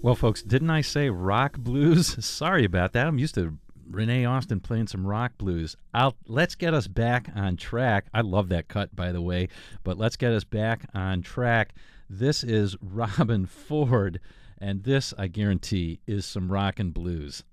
Well, folks, didn't I say rock blues? Sorry about that. I'm used to Renee Austin playing some rock blues. Let's get us back on track. I love that cut, by the way, but let's get us back on track. This is Robben Ford, and this, I guarantee, is some rock and blues.